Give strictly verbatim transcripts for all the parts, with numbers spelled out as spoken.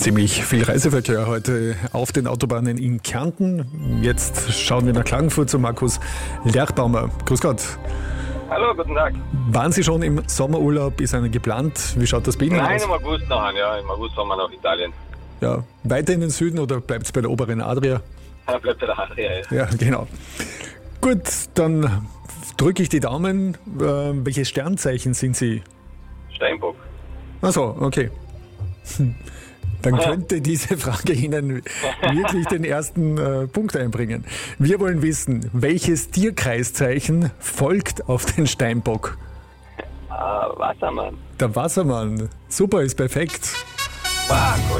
Ziemlich viel Reiseverkehr heute auf den Autobahnen in Kärnten. Jetzt schauen wir nach Klagenfurt zu Markus Lerchbaumer. Grüß Gott. Hallo, guten Tag. Waren Sie schon im Sommerurlaub? Ist einer geplant? Wie schaut das bei Ihnen Nein, aus? im August noch an, ja. Im August fahren wir nach Italien. Ja, weiter in den Süden oder bleibt es bei der oberen Adria? Ja, bleibt bei der Adria, ja. Ja, genau. Gut, dann drücke ich die Daumen. Äh, welches Sternzeichen sind Sie? Steinbock. Ach so, okay. Hm. Dann könnte diese Frage Ihnen wirklich den ersten äh, Punkt einbringen. Wir wollen wissen, welches Tierkreiszeichen folgt auf den Steinbock? Ah, Wassermann. Der Wassermann. Super, ist perfekt. Ah, gut.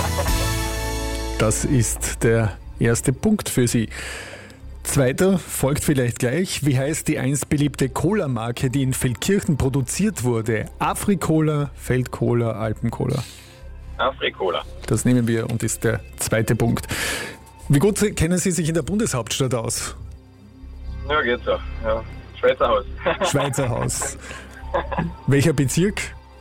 Das ist der erste Punkt für Sie. Zweiter folgt vielleicht gleich. Wie heißt die einst beliebte Cola-Marke, die in Feldkirchen produziert wurde? Afri-Cola, Feldcola, Alpen-Cola. Afri-Cola. Das nehmen wir und ist der zweite Punkt. Wie gut kennen Sie sich in der Bundeshauptstadt aus? Ja, geht so. Ja. Schweizer Haus. Schweizer Haus. Welcher Bezirk?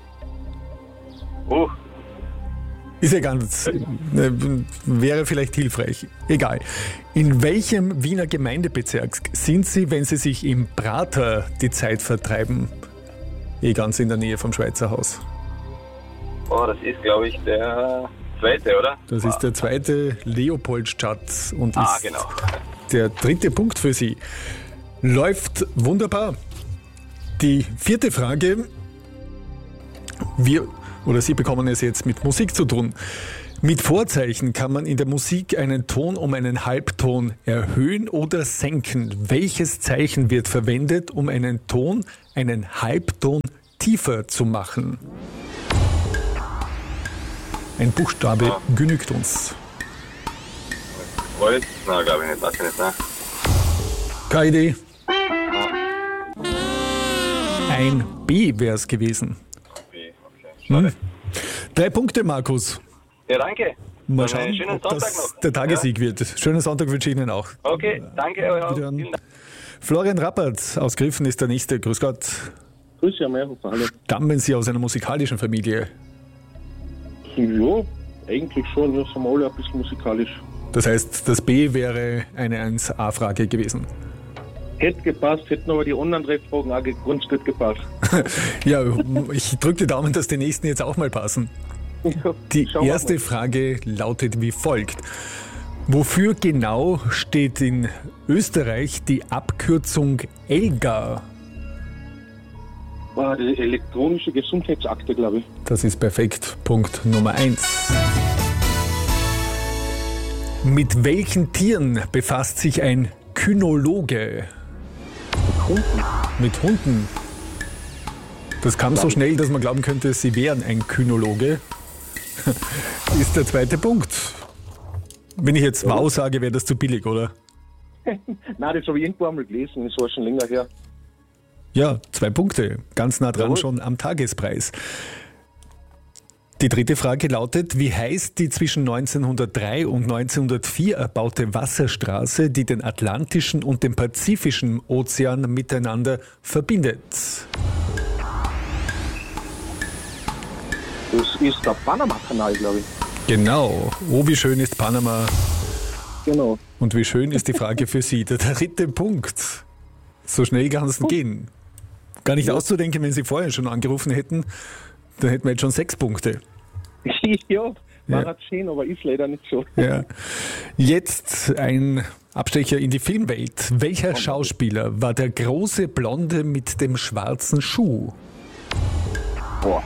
Uh, Ist ja ganz, äh, wäre vielleicht hilfreich. Egal. In welchem Wiener Gemeindebezirk sind Sie, wenn Sie sich im Prater die Zeit vertreiben? Eh ganz in der Nähe vom Schweizer Haus. oh, das ist, glaube ich, der zweite, oder? Das ist der zweite Leopoldstadt und Ah, ist genau. der dritte Punkt für Sie. Läuft wunderbar. Die vierte Frage. Wir oder Sie bekommen es jetzt mit Musik zu tun. Mit Vorzeichen kann man in der Musik einen Ton um einen Halbton erhöhen oder senken. Welches Zeichen wird verwendet, um einen Ton, einen Halbton tiefer zu machen? Ein Buchstabe Ja. genügt uns. Kreuz? Na, glaube ich nicht. Weiß ich nicht, ne? Keine Idee. Ein B wäre es gewesen. Okay, okay. Schade. Hm. Drei Punkte, Markus. Ja, danke. Mal Dann, äh, schauen, schönen ob Sonntag das noch. der Tagessieg wird. Schönen Sonntag wünsche ich Ihnen auch. Okay, danke. Ja, Wiederhören. vielen Dank. Florian Rappert aus Griffen ist der Nächste. Grüß Gott. Grüß Sie, Herr hallo. Stammen Sie aus einer musikalischen Familie? Ja, eigentlich schon. Wir sind alle ein bisschen musikalisch. Das heißt, das B wäre eine eins A-Frage gewesen. Hätte gepasst, hätten aber die anderen drei Fragen auch ganz gut gepasst. Ja, ich drücke die Daumen, dass die nächsten jetzt auch mal passen. Die Schauen wir erste mal. Frage lautet wie folgt. Wofür genau steht in Österreich die Abkürzung ELGA? War die elektronische Gesundheitsakte, glaube ich. Das ist perfekt. Punkt Nummer eins. Mit welchen Tieren befasst sich ein Kynologe? Mit Hunden. Mit Hunden. Das kam so schnell, dass man glauben könnte, sie wären ein Kynologe. Ist der zweite Punkt. Wenn ich jetzt wow sage, wäre das zu billig, oder? Nein, das habe ich irgendwo einmal gelesen, das war schon länger her. Ja, zwei Punkte. Ganz nah dran Jawohl. schon am Tagespreis. Die dritte Frage lautet, wie heißt die zwischen neunzehnhundertdrei und neunzehnhundertvier erbaute Wasserstraße, die den Atlantischen und den Pazifischen Ozean miteinander verbindet? Das ist der Panama-Kanal, glaube ich. Genau. Oh, wie schön ist Panama Genau. und wie schön ist die Frage für Sie. Der dritte Punkt. So schnell kann es gehen. Gar nicht auszudenken, wenn Sie vorher schon angerufen hätten, dann hätten wir jetzt schon sechs Punkte. Ja, war Ja. halt schön, aber ist leider nicht so. Ja. Jetzt ein Abstecher in die Filmwelt. Welcher Schauspieler war der große Blonde mit dem schwarzen Schuh? Boah,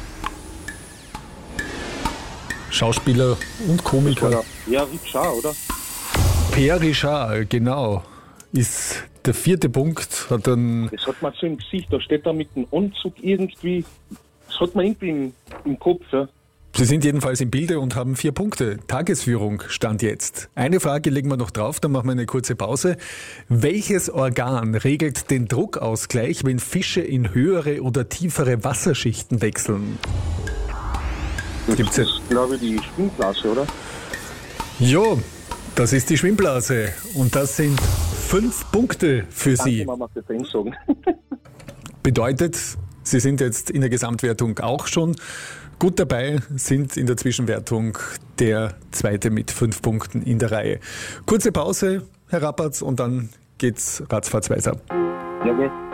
Schauspieler und Komiker. oder? Ja, Richard, oder? Pierre Richard, genau, ist der vierte Punkt. Hat dann, Das hat man so im Gesicht, da steht er mit dem Anzug irgendwie, das hat man irgendwie im, im Kopf, ja. Sie sind jedenfalls im Bilde und haben vier Punkte. Tagesführung stand jetzt. Eine Frage legen wir noch drauf, dann machen wir eine kurze Pause. Welches Organ regelt den Druckausgleich, wenn Fische in höhere oder tiefere Wasserschichten wechseln? Das Gibt's ja- ist, glaube ich, die Schwimmblase, oder? Jo, das ist die Schwimmblase und das sind fünf Punkte für Danke, Sie. Mama, für den sagen. Bedeutet, Sie sind jetzt in der Gesamtwertung auch schon gut dabei, sind in der Zwischenwertung der Zweite mit fünf Punkten in der Reihe. Kurze Pause, Herr Rappertz, und dann geht's ratzfatz weiter. Jawohl.